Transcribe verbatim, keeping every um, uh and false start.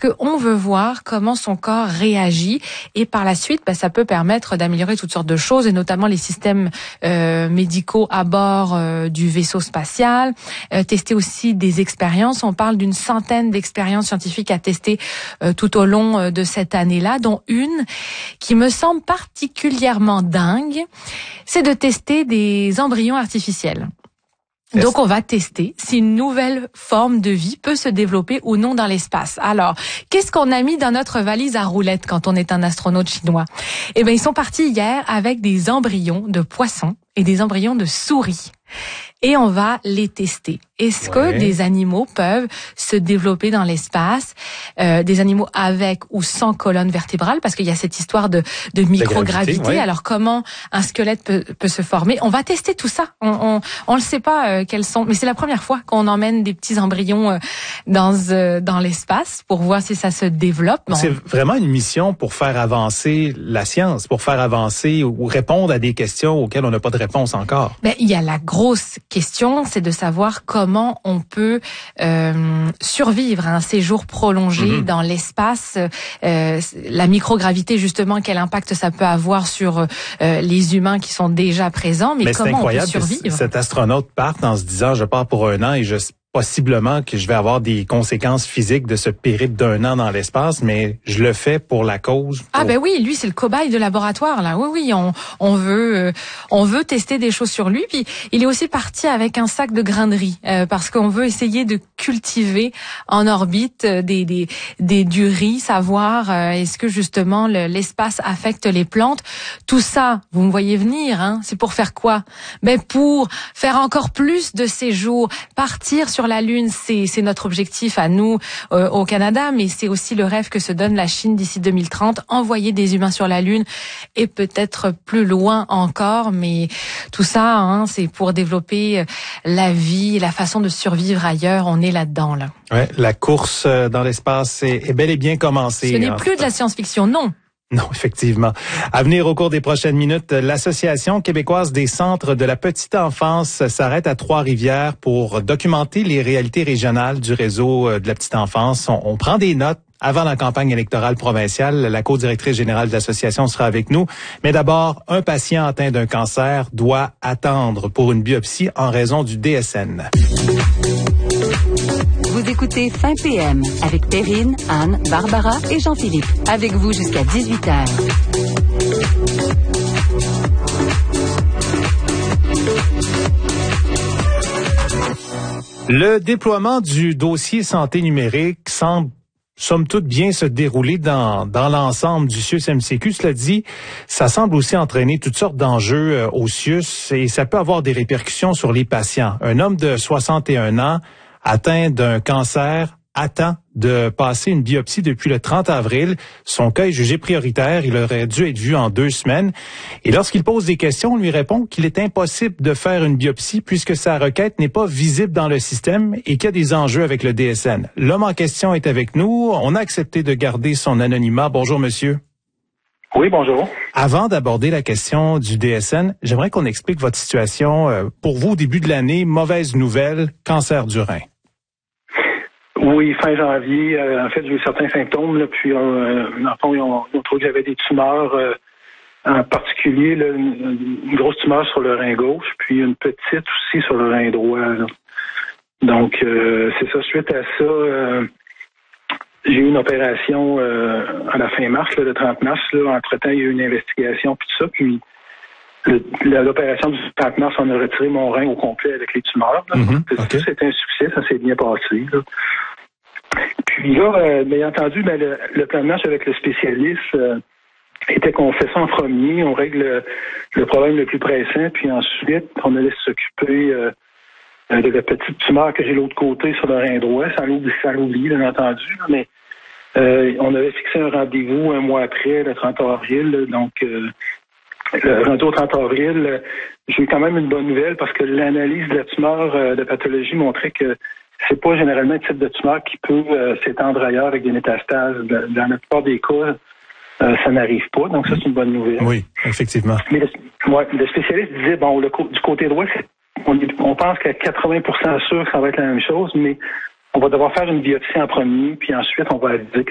qu'on veut voir comment son corps réagit et par la suite, ben, ça peut permettre d'améliorer toutes sortes de choses et notamment les systèmes euh, médicaux à bord euh, du vaisseau spatial, euh, tester aussi des expériences. On parle d'une centaine d'expériences scientifiques à tester euh, tout au long euh, de cette année-là, dont une qui me semble particulièrement dingue, c'est de tester des embryons artificiels. Donc, on va tester si une nouvelle forme de vie peut se développer ou non dans l'espace. Alors, qu'est-ce qu'on a mis dans notre valise à roulettes quand on est un astronaute chinois? Eh bien, ils sont partis hier avec des embryons de poissons et des embryons de souris. Et on va les tester. Est-ce ouais. que des animaux peuvent se développer dans l'espace, euh, des animaux avec ou sans colonne vertébrale, parce qu'il y a cette histoire de, de microgravité. Gravité, ouais. Alors comment un squelette peut, peut se former? On va tester tout ça. On on, on le sait pas euh, quels sont, mais c'est la première fois qu'on emmène des petits embryons euh, dans euh, dans l'espace pour voir si ça se développe. Bon. C'est vraiment une mission pour faire avancer la science, pour faire avancer ou répondre à des questions auxquelles on n'a pas de réponse encore. Ben il y a la grosse question, c'est de savoir comment on peut euh, survivre à un séjour prolongé mm-hmm. dans l'espace. Euh, la microgravité, justement, quel impact ça peut avoir sur euh, les humains qui sont déjà présents, mais, mais comment on peut survivre? Que cet astronaute parte en se disant, je pars pour un an et je possiblement que je vais avoir des conséquences physiques de ce périple d'un an dans l'espace, mais je le fais pour la cause. Pour... Ah ben oui, lui c'est le cobaye de laboratoire là. Oui oui, on on veut euh, on veut tester des choses sur lui. Puis il est aussi parti avec un sac de grains de riz euh, parce qu'on veut essayer de cultiver en orbite des des des du riz, savoir euh, est-ce que justement le, l'espace affecte les plantes. Tout ça, vous me voyez venir, hein. C'est pour faire quoi? Ben pour faire encore plus de séjours, partir sur la Lune, c'est, c'est notre objectif à nous euh, au Canada, mais c'est aussi le rêve que se donne la Chine d'ici deux mille trente, envoyer des humains sur la Lune et peut-être plus loin encore, mais tout ça, hein, c'est pour développer la vie, la façon de survivre ailleurs. On est là-dedans, là. Ouais, la course dans l'espace est, est bel et bien commencée. Ce n'est plus de la science-fiction, non. Non, effectivement. À venir au cours des prochaines minutes, l'Association québécoise des centres de la petite enfance s'arrête à Trois-Rivières pour documenter les réalités régionales du réseau de la petite enfance. On, on prend des notes avant la campagne électorale provinciale. La co-directrice générale de l'association sera avec nous. Mais d'abord, un patient atteint d'un cancer doit attendre pour une biopsie en raison du D S N. Vous écoutez Fin P M avec Perrine, Anne, Barbara et Jean-Philippe. Avec vous jusqu'à dix-huit heures. Le déploiement du dossier santé numérique semble somme toute bien se dérouler dans dans l'ensemble du C I U S M C Q. Cela dit, ça semble aussi entraîner toutes sortes d'enjeux euh, au C I U S et ça peut avoir des répercussions sur les patients. Un homme de soixante et un ans atteint d'un cancer attend de passer une biopsie depuis le trente avril. Son cas est jugé prioritaire. Il aurait dû être vu en deux semaines. Et lorsqu'il pose des questions, on lui répond qu'il est impossible de faire une biopsie puisque sa requête n'est pas visible dans le système et qu'il y a des enjeux avec le D S N. L'homme en question est avec nous. On a accepté de garder son anonymat. Bonjour, monsieur. Oui, bonjour. Avant d'aborder la question du D S N, j'aimerais qu'on explique votre situation. Pour vous, au début de l'année, mauvaise nouvelle, cancer du rein. Oui, fin janvier, euh, en fait, j'ai eu certains symptômes, là, puis euh, en fond, ils ont, ils ont trouvé que j'avais des tumeurs, euh, en particulier là, une, une grosse tumeur sur le rein gauche, puis une petite aussi sur le rein droit. Là. Donc, euh, c'est ça, suite à ça, euh, j'ai eu une opération euh, à la fin mars, là, le trente mars. Là, entre-temps, il y a eu une investigation, puis tout ça, puis le, l'opération du trente mars, on a retiré mon rein au complet avec les tumeurs. Là. Mm-hmm, okay. Ça, c'était un succès, ça s'est bien passé. Là. Puis là, euh, bien entendu, ben, le, le plan de match avec le spécialiste euh, était qu'on fait ça en premier, on règle le, le problème le plus pressant, puis ensuite, on allait s'occuper euh, de la petite tumeur que j'ai de l'autre côté sur le rein droit, sans l'oublier, sans l'oublier bien entendu, là, mais euh, on avait fixé un rendez-vous un mois après, le trente avril, là, donc euh, le rendu au trente avril, euh, j'ai eu quand même une bonne nouvelle parce que l'analyse de la tumeur euh, de pathologie montrait que c'est pas généralement un type de tumeur qui peut euh, s'étendre ailleurs avec des métastases. Dans la plupart des cas, euh, ça n'arrive pas. Donc ça, c'est une bonne nouvelle. Oui, effectivement. Mais le, ouais, le spécialiste disait, bon, le, du côté droit, c'est, on, on pense qu'à quatre-vingts pour cent sûr que ça va être la même chose, mais on va devoir faire une biopsie en premier, puis ensuite, on va dire